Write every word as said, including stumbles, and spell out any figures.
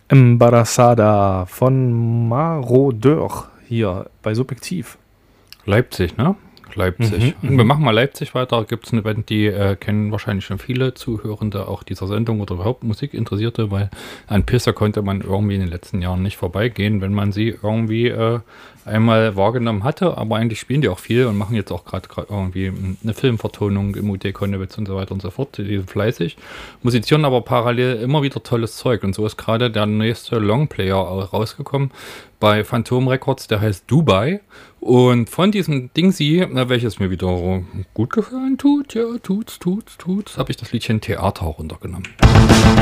Embarazada von Marodeur hier bei Subjektiv. Leipzig, ne? Leipzig. Mhm, Wir machen mal Leipzig weiter. Gibt es eine Band, die äh, kennen wahrscheinlich schon viele Zuhörende auch dieser Sendung oder überhaupt Musikinteressierte, weil an Pisser konnte man irgendwie in den letzten Jahren nicht vorbeigehen, wenn man sie irgendwie äh, einmal wahrgenommen hatte. Aber eigentlich spielen die auch viel und machen jetzt auch gerade irgendwie eine Filmvertonung im U D Konnewitz und so weiter und so fort. Die sind fleißig, musizieren aber parallel immer wieder tolles Zeug. Und so ist gerade der nächste Longplayer rausgekommen bei Phantom Records, der heißt Dubai. Und von diesem Dingsi, welches mir wieder gut gefallen tut, ja, tut's, tut's, tut's, habe ich das Liedchen Theater runtergenommen.